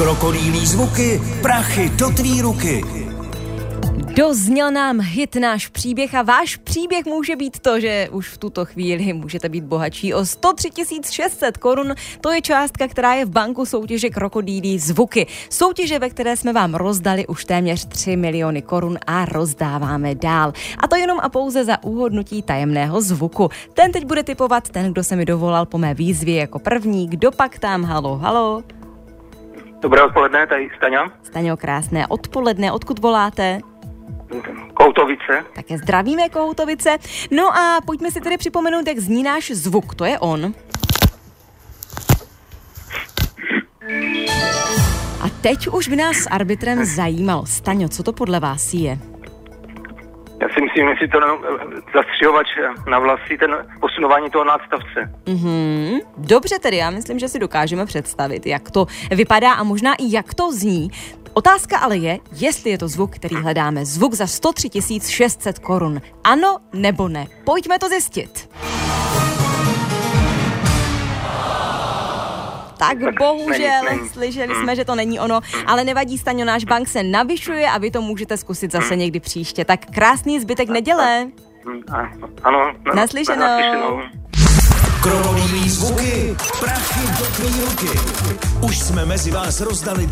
Krokodýlí zvuky, prachy do tvý ruky. Dozněl nám hit Náš příběh a váš příběh může být to, že už v tuto chvíli můžete být bohatší o 103 600 korun. To je částka, která je v banku soutěže Krokodýlí zvuky. Soutěže, ve které jsme vám rozdali už téměř 3 miliony korun a rozdáváme dál. A to jenom a pouze za úhodnutí tajemného zvuku. Ten teď bude tipovat ten, kdo se mi dovolal po mé výzvě jako první. Kdo pak tam? Halo, halo. Dobré odpoledne, tady Staňa. Staňo, krásné odpoledne. Odkud voláte? Koutovice. Také zdravíme Koutovice. No a pojďme si tedy připomenout, jak zní náš zvuk. To je on. A teď už by nás s arbitrem zajímalo. Staňo, co to podle vás je? Já si myslím, jestli to zastřihovač na vlasy, ten posunování toho nástavce. Dobře tedy, já myslím, že si dokážeme představit, jak to vypadá a možná i jak to zní. Otázka ale je, jestli je to zvuk, který hledáme. Zvuk za 103 600 korun. Ano nebo ne? Pojďme to zjistit. Tak bohužel, slyšeli jsme, že to není ono, ale nevadí, Staňo, náš bank se navyšuje a vy to můžete zkusit zase někdy příště. Tak krásný zbytek neděle. Ano. Naslyšenou. Krokodýlí zvuky, prachy do tvý ruky. Už jsme mezi vás rozdali